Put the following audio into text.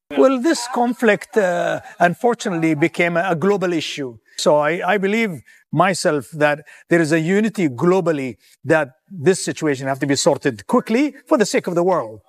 Well, this conflict, unfortunately, became a global issue. So I believe myself that there is a unity globally that this situation has to be sorted quickly for the sake of the world.